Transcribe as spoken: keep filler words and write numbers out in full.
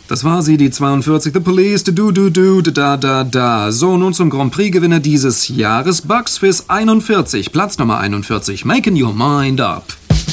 Das war sie, die zweiundvierzig. The Police, du, du, du, da, da, da. So, nun zum Grand Prix-Gewinner dieses Jahres. Bucks Fizz einundvierzig, Platz Nummer einundvierzig. Making your mind up.